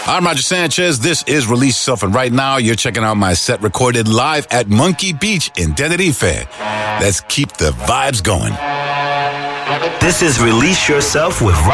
I'm Roger Sanchez. This is Release Yourself, and right now you're checking out my set recorded live at Monkey Beach in Tenerife. Let's keep the vibes going. This is Release Yourself with Roger